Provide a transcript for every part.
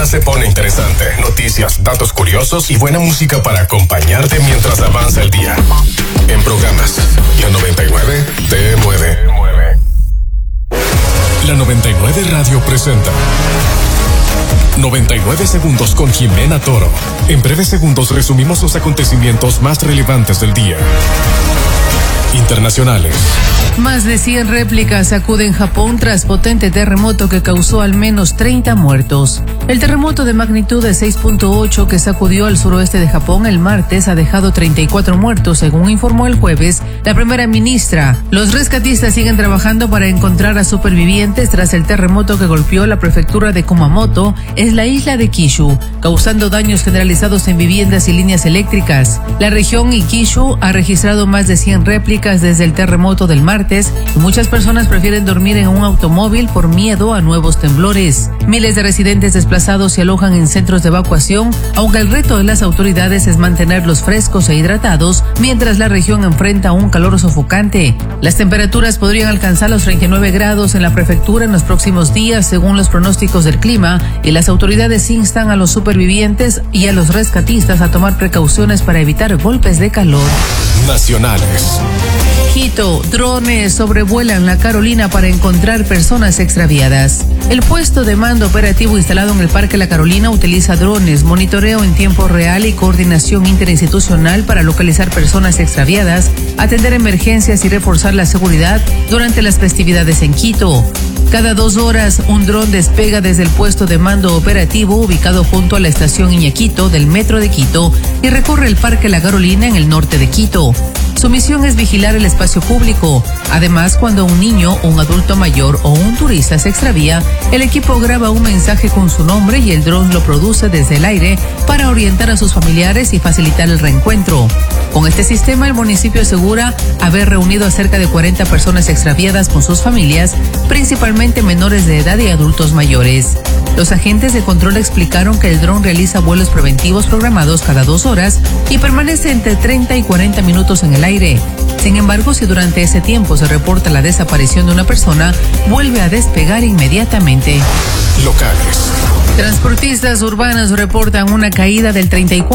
vida se pone interesante. Noticias, datos curiosos y buena música para acompañarte mientras avanza el día. En programas, la 99 te mueve. La 99 Radio presenta 99 segundos con Jimena Toro. En breves segundos resumimos los acontecimientos más relevantes del día. Internacionales. Más de 100 réplicas sacuden Japón tras potente terremoto que causó al menos 30 muertos. El terremoto de magnitud de 6.8 que sacudió al suroeste de Japón el martes ha dejado 34 muertos, según informó el jueves la primera ministra. Los rescatistas siguen trabajando para encontrar a supervivientes tras el terremoto que golpeó la prefectura de Kumamoto, en la isla de Kyushu, causando daños generalizados en viviendas y líneas eléctricas. La región y Kyushu ha registrado más de 100 réplicas desde el terremoto del martes y muchas personas prefieren dormir en un automóvil por miedo a nuevos temblores. Miles de residentes desplazados se alojan en centros de evacuación, aunque el reto de las autoridades es mantenerlos frescos e hidratados mientras la región enfrenta un calor sofocante. Las temperaturas podrían alcanzar los 39 grados en la prefectura en los próximos días, según los pronósticos del clima, y las autoridades instan a los supervivientes y a los rescatistas a tomar precauciones para evitar golpes de calor. Nacionales. Quito, drones sobrevuelan la Carolina para encontrar personas extraviadas. El puesto de mando operativo instalado en el Parque La Carolina utiliza drones, monitoreo en tiempo real y coordinación interinstitucional para localizar personas extraviadas, atender emergencias y reforzar la seguridad durante las festividades en Quito. Cada 2 horas, un dron despega desde el puesto de mando operativo ubicado junto a la estación Iñaquito del Metro de Quito y recorre el Parque La Carolina en el norte de Quito. Su misión es vigilar el espacio público. Además, cuando un niño, un adulto mayor o un turista se extravía, el equipo graba un mensaje con su nombre y el dron lo produce desde el aire para orientar a sus familiares y facilitar el reencuentro. Con este sistema, el municipio asegura haber reunido a cerca de 40 personas extraviadas con sus familias, principalmente menores de edad y adultos mayores. Los agentes de control explicaron que el dron realiza vuelos preventivos programados cada 2 horas y permanece entre 30 y 40 minutos en el aire. Sin embargo, si durante ese tiempo se reporta la desaparición de una persona, vuelve a despegar inmediatamente. Locales. Transportistas urbanos reportan una caída del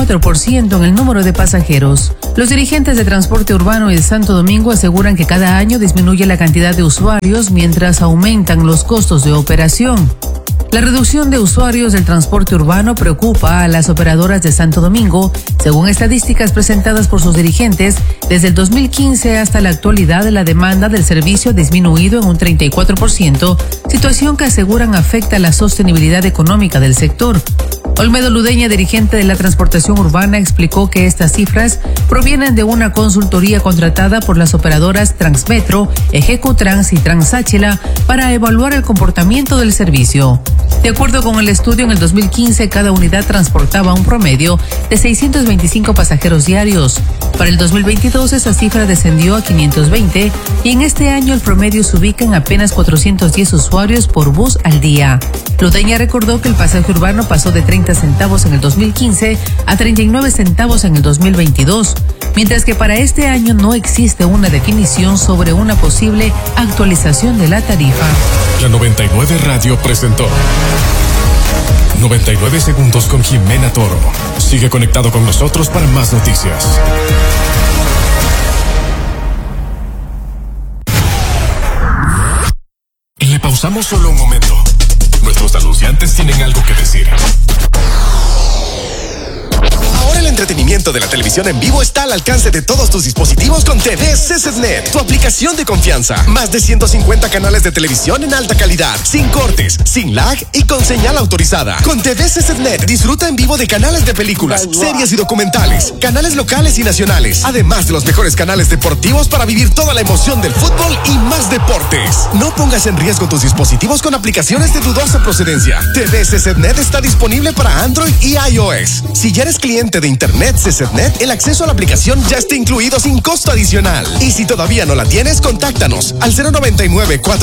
34% en el número de pasajeros. Los dirigentes de transporte urbano de Santo Domingo aseguran que cada año disminuye la cantidad de usuarios mientras aumentan los costos de operación. La reducción de usuarios del transporte urbano preocupa a las operadoras de Santo Domingo. Según estadísticas presentadas por sus dirigentes, desde el 2015 hasta la actualidad la demanda del servicio ha disminuido en un 34%, situación que aseguran afecta la sostenibilidad económica del sector. Olmedo Ludeña, dirigente de la transportación urbana, explicó que estas cifras provienen de una consultoría contratada por las operadoras Transmetro, Ejecutrans y Transáchila para evaluar el comportamiento del servicio. De acuerdo con el estudio, en el 2015 cada unidad transportaba un promedio de 625 pasajeros diarios. Para el 2022 esa cifra descendió a 520 y en este año el promedio se ubica en apenas 410 usuarios por bus al día. Ludeña recordó que el pasaje urbano pasó de 30 centavos en el 2015 a 39 centavos en el 2022, mientras que para este año no existe una definición sobre una posible actualización de la tarifa. La 99 Radio presentó 99 segundos con Jimena Toro. Sigue conectado con nosotros para más noticias. Le pausamos solo un momento. Nuestros anunciantes tienen algo que decir. Ahora el entretenimiento de la televisión en vivo está al alcance de todos tus dispositivos con TV CCTnet, tu aplicación de confianza. Más de 150 canales de televisión en alta calidad, sin cortes, sin lag y con señal autorizada. Con TV CCTnet disfruta en vivo de canales de películas, series y documentales, canales locales y nacionales, además de los mejores canales deportivos para vivir toda la emoción del fútbol y más deportes. No pongas en riesgo tus dispositivos con aplicaciones de dudosa procedencia. TV CCTnet está disponible para Android y iOS. Si ya eres cliente de Internet CCTnet, el acceso a la aplicación ya está incluido sin costo adicional. Y si todavía no la tienes, contáctanos al 099